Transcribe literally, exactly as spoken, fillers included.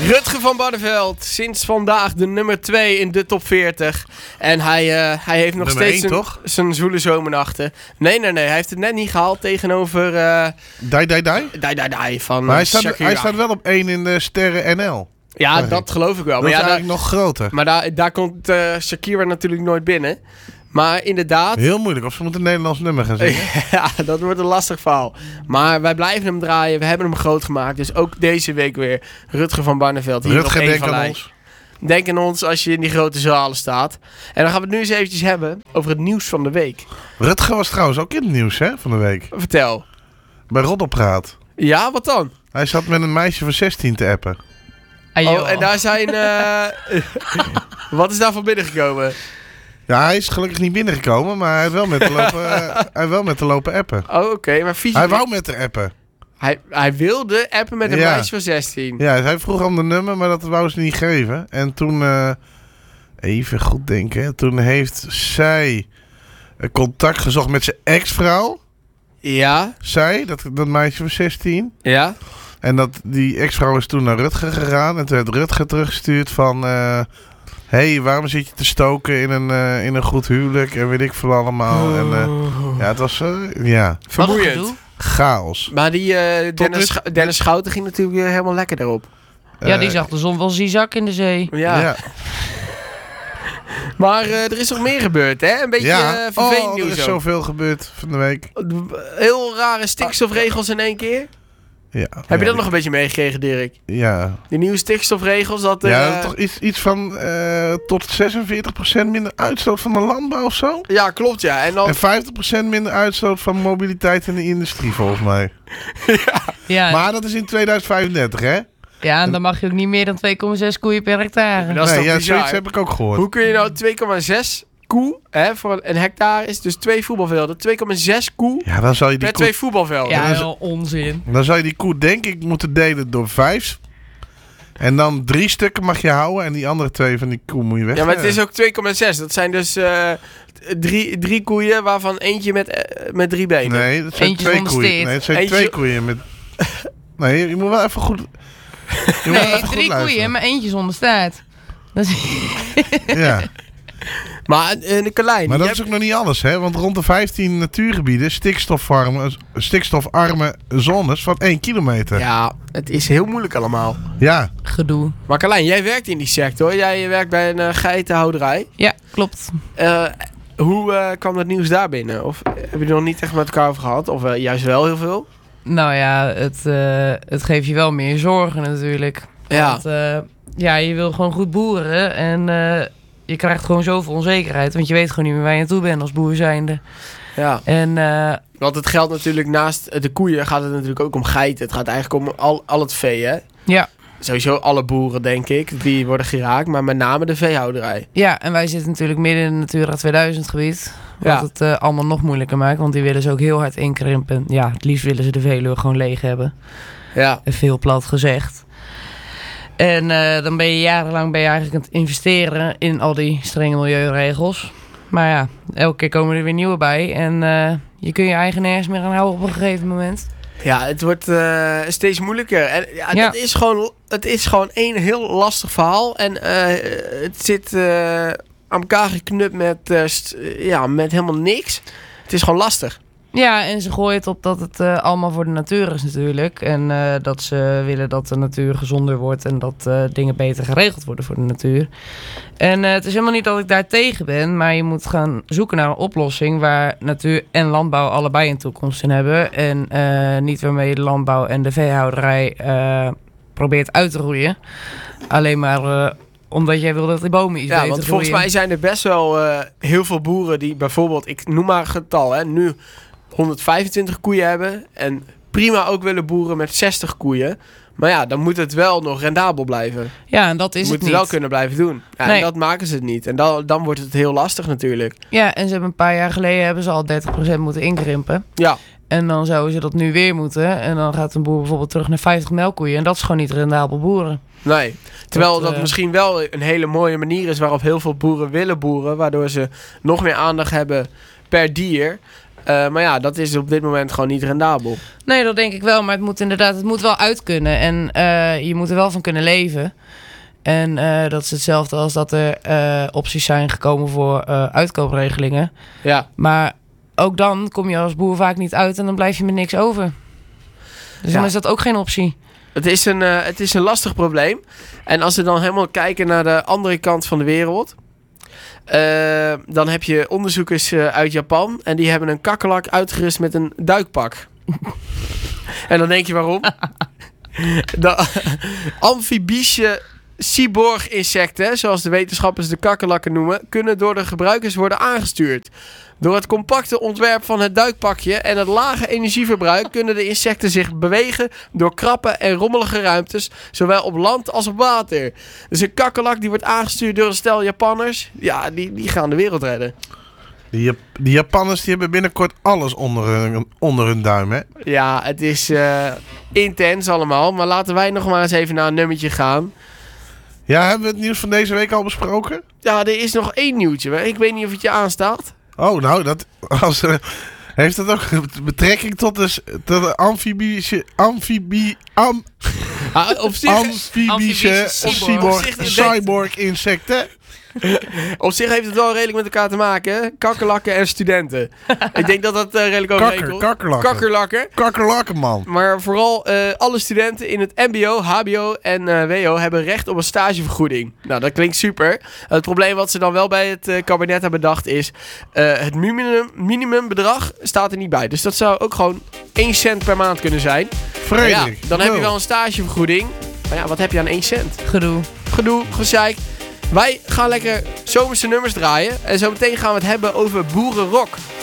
Rutger van Barneveld, sinds vandaag de nummer twee in de top veertig. En hij, uh, hij heeft nog nummer steeds één, zijn, toch? zijn zoele zomernachten. Nee, nee, nee. Hij heeft het net niet gehaald tegenover... Uh, Dai, dai, dai? Dai, dai, dai van Maar hij staat, Shakira. hij staat wel op één in de Sterren N L. Ja, Sorry. dat geloof ik wel. Dat Maar is ja, eigenlijk daar, nog groter. maar daar, daar komt uh, Shakira natuurlijk nooit binnen. Maar inderdaad... Heel moeilijk, of ze moeten een Nederlands nummer gaan zingen. Ja, dat wordt een lastig verhaal. Maar wij blijven hem draaien. We hebben hem groot gemaakt. Dus ook deze week weer Rutger van Barneveld. Hier Rutger, op één denk van aan Lij. ons. Denk aan ons als je in die grote zalen staat. En dan gaan we het nu eens eventjes hebben over het nieuws van de week. Rutger was trouwens ook in het nieuws, hè, van de week. Vertel. Bij Roddelpraat. Ja, wat dan? Hij zat met een meisje van zestien te appen. Oh, en daar zijn... Uh, wat is daar van binnengekomen? Ja, hij is gelukkig niet binnengekomen, maar hij heeft wel met de lopen, uh, hij heeft wel met de lopen appen. Oh, oké. Okay, maar fysiek... Hij wou met de appen. Hij, hij wilde appen met een Ja. meisje van zestien. Ja, hij vroeg om de nummer, maar dat wou ze niet geven. En toen, uh, even goed denken, toen heeft zij contact gezocht met zijn ex-vrouw. Ja. Zij, dat, dat meisje van zestien. Ja. En dat, die ex-vrouw is toen naar Rutger gegaan. En toen heeft Rutger teruggestuurd van... Uh, hé, hey, waarom zit je te stoken in een, uh, in een goed huwelijk? En weet ik veel allemaal. Oh. En, uh, ja, het was... Uh, ja. Vermoeiend. Chaos. Maar die uh, Dennis, Sch- Dennis Schouten ging natuurlijk uh, helemaal lekker daarop. Ja, die zag de zon wel zizak in de zee. Ja. ja. Maar uh, er is nog meer gebeurd, hè? Een beetje ja. uh, vervelend oh, nieuws. Er is zoveel gebeurd van de week. Heel rare stikstofregels in één keer. Ja, Heb ja, je dat nog een beetje meegekregen, Dirk? Ja. Die nieuwe stikstofregels? Dat er, ja, uh, toch iets, iets van uh, tot zesenveertig procent minder uitstoot van de landbouw of zo? Ja, klopt, ja. En, dan... en vijftig procent minder uitstoot van mobiliteit in de industrie, volgens mij. ja. ja. Maar dat is in tweeduizend vijfendertig, hè? Ja, en dan mag je ook niet meer dan twee komma zes koeien per hectare. Dat is nee, toch ja, bizar, zoiets heb ik ook gehoord. Hoe kun je nou twee komma zes koe, hè, voor een hectare is dus twee voetbalvelden. twee komma zes koe ja, dan zou je die per koe... twee voetbalvelden. Ja, dan wel onzin. Dan zou je die koe denk ik moeten delen door vijf. En dan drie stukken mag je houden en die andere twee van die koe moet je weg. Ja, maar het is ook twee komma zes. Dat zijn dus uh, drie, drie koeien waarvan eentje met, uh, met drie benen. Nee, dat zijn Eentje twee zonder koeien. steert. Nee, het zijn Eentje... twee koeien met... Nee, je moet wel even goed... Je moet Nee, even drie goed koeien, maar eentje zonder staart. Dat is... Ja. Maar uh, de Carlijn... Maar dat hebt... is ook nog niet alles, hè? Want rond de vijftien natuurgebieden, stikstofarme, stikstofarme zones van één kilometer. Ja, het is heel moeilijk allemaal. Ja. Gedoe. Maar Carlijn, jij werkt in die sector. Jij werkt bij een uh, geitenhouderij. Ja, klopt. Uh, hoe uh, kwam dat nieuws daar binnen? Of heb je er nog niet echt met elkaar over gehad? Of uh, juist wel heel veel? Nou ja, het, uh, het geeft je wel meer zorgen natuurlijk. Ja. Want uh, ja, je wil gewoon goed boeren en uh, je krijgt gewoon zoveel onzekerheid. Want je weet gewoon niet meer waar je aan toe bent als boer zijnde. Ja. En, uh, want het geldt natuurlijk naast de koeien gaat het natuurlijk ook om geiten. Het gaat eigenlijk om al, al het vee, hè? Ja. Sowieso alle boeren, denk ik, die worden geraakt. Maar met name de veehouderij. Ja, en wij zitten natuurlijk midden in het Natura tweeduizend gebied. Wat Ja. het uh, allemaal nog moeilijker maakt. Want die willen ze ook heel hard inkrimpen. Ja, het liefst willen ze de Veluwe gewoon leeg hebben. Ja. Veel plat gezegd. En uh, dan ben je jarenlang ben je eigenlijk aan het investeren in al die strenge milieuregels. Maar ja, elke keer komen er weer nieuwe bij. En uh, je kun je eigen nergens meer aan houden op een gegeven moment. Ja, het wordt uh, steeds moeilijker. En ja, Ja. Het is gewoon, het is gewoon één heel lastig verhaal. En uh, het zit uh, aan elkaar geknupt met, uh, st- ja, met helemaal niks. Het is gewoon lastig. Ja, en ze gooien het op dat het uh, allemaal voor de natuur is natuurlijk. En uh, dat ze willen dat de natuur gezonder wordt en dat uh, dingen beter geregeld worden voor de natuur. En uh, het is helemaal niet dat ik daar tegen ben, maar je moet gaan zoeken naar een oplossing waar natuur en landbouw allebei een toekomst in hebben. En uh, niet waarmee je de landbouw en de veehouderij uh, probeert uit te roeien. Alleen maar... Uh, omdat jij wil dat die bomen iets Ja, beter want volgens groeien. mij zijn er best wel uh, heel veel boeren die bijvoorbeeld, ik noem maar een getal, hè, nu honderdvijfentwintig koeien hebben. En prima ook willen boeren met zestig koeien. Maar ja, dan moet het wel nog rendabel blijven. Ja, en dat is Je het moet niet. het wel kunnen blijven doen. Ja, Nee. En dat maken ze het niet. En dan, dan wordt het heel lastig natuurlijk. Ja, en ze hebben een paar jaar geleden hebben ze al dertig procent moeten inkrimpen. Ja. En dan zouden ze dat nu weer moeten. En dan gaat een boer bijvoorbeeld terug naar vijftig melkkoeien. En dat is gewoon niet rendabel boeren. Nee. Terwijl dat, Dat, uh, misschien wel een hele mooie manier is waarop heel veel boeren willen boeren. Waardoor ze nog meer aandacht hebben per dier. Uh, maar ja, dat is op dit moment gewoon niet rendabel. Nee, dat denk ik wel. Maar het moet inderdaad, het moet wel uit kunnen. En uh, je moet er wel van kunnen leven. En uh, dat is hetzelfde als dat er uh, opties zijn gekomen voor uh, uitkoopregelingen. Ja. Maar ook dan kom je als boer vaak niet uit en dan blijf je met niks over. Dus ja. dan is dat ook geen optie. Het is, een, uh, het is een lastig probleem. En als we dan helemaal kijken naar de andere kant van de wereld... Uh, dan heb je onderzoekers uh, uit Japan... en die hebben een kakkerlak uitgerust met een duikpak. En dan denk je waarom? De amfibische cyborg-insecten... zoals de wetenschappers de kakkerlakken noemen... kunnen door de gebruikers worden aangestuurd. Door het compacte ontwerp van het duikpakje en het lage energieverbruik kunnen de insecten zich bewegen door krappe en rommelige ruimtes, zowel op land als op water. Dus een kakkerlak die wordt aangestuurd door een stel Japanners, ja, die, die gaan de wereld redden. Die, Jap- die Japanners die hebben binnenkort alles onder hun, onder hun duim, hè? Ja, het is uh, intens allemaal, maar laten wij nog maar eens even naar een nummertje gaan. Ja, hebben we het nieuws van deze week al besproken? Ja, er is nog één nieuwtje. Ik weet niet of het je aanstaat. Oh, nou, dat als, uh, heeft dat ook betrekking tot de, tot de amfibische, amfibie, am, ah, op zich, amfibische cyborg, cyborg insecten? Op zich heeft het wel redelijk met elkaar te maken. Kakkerlakken en studenten. Ik denk dat dat uh, redelijk overeenkomt. Kakkerlakken. Kakkerlakken. Kakkerlakken, man. Maar vooral uh, alle studenten in het mbo, hbo en uh, wo hebben recht op een stagevergoeding. Nou, dat klinkt super. Uh, het probleem wat ze dan wel bij het uh, kabinet hebben bedacht is... Uh, het minimum, minimumbedrag staat er niet bij. Dus dat zou ook gewoon één cent per maand kunnen zijn. Frederik. Ja, dan heb je wel een stagevergoeding. Maar ja, wat heb je aan één cent? Gedoe. Gedoe, gezeik. Wij gaan lekker zomerse nummers draaien. En zo meteen gaan we het hebben over boerenrock.